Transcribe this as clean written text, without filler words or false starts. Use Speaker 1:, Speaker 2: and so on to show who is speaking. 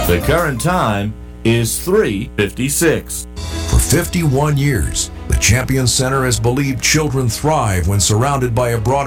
Speaker 1: The current time is 3:56.
Speaker 2: For 51 years, the Champion Center has believed children thrive when surrounded by a broader